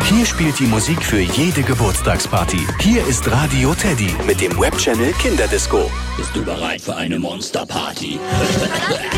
Hier spielt die Musik für jede Geburtstagsparty. Hier ist Radio Teddy mit dem Webchannel Kinderdisco. Bist du bereit für eine Monsterparty?